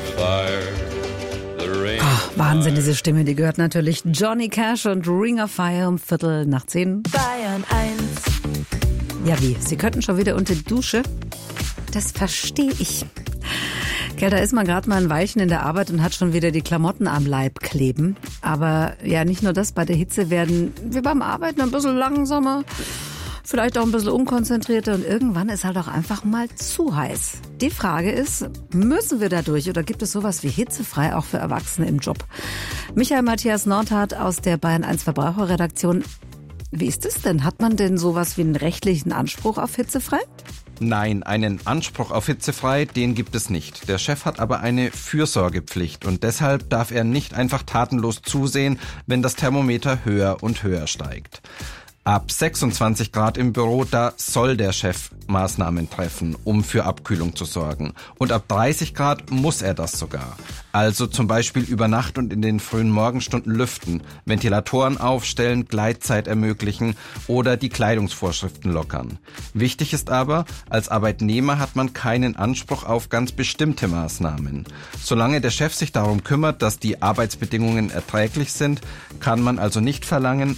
Wahnsinn, diese Stimme, die gehört natürlich Johnny Cash und Ring of Fire um 10:15. Bayern 1. Ja, wie? Sie könnten schon wieder unter die Dusche? Das verstehe ich. Gell, da ist man gerade mal ein Weilchen in der Arbeit und hat schon wieder die Klamotten am Leib kleben. Aber ja, nicht nur das, bei der Hitze werden wir beim Arbeiten ein bisschen langsamer, vielleicht auch ein bisschen unkonzentrierter und irgendwann ist halt auch einfach mal zu heiß. Die Frage ist, müssen wir da durch oder gibt es sowas wie hitzefrei auch für Erwachsene im Job? Michael Matthias Nordhardt aus der Bayern 1 Verbraucherredaktion. Wie ist es denn? Hat man denn sowas wie einen rechtlichen Anspruch auf hitzefrei? Nein, einen Anspruch auf hitzefrei, den gibt es nicht. Der Chef hat aber eine Fürsorgepflicht und deshalb darf er nicht einfach tatenlos zusehen, wenn das Thermometer höher und höher steigt. Ab 26 Grad im Büro, da soll der Chef Maßnahmen treffen, um für Abkühlung zu sorgen. Und ab 30 Grad muss er das sogar. Also zum Beispiel über Nacht und in den frühen Morgenstunden lüften, Ventilatoren aufstellen, Gleitzeit ermöglichen oder die Kleidungsvorschriften lockern. Wichtig ist aber, als Arbeitnehmer hat man keinen Anspruch auf ganz bestimmte Maßnahmen. Solange der Chef sich darum kümmert, dass die Arbeitsbedingungen erträglich sind, kann man also nicht verlangen,